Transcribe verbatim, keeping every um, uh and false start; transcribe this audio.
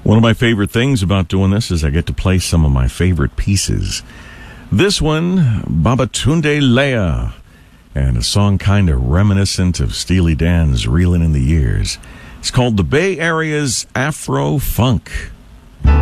One of my favorite things about doing this is I get to play some of my favorite pieces. This one, Babatunde Leia, and a song kind of reminiscent of Steely Dan's Reelin' in the Years. It's called the Bay Area's Afro Funk.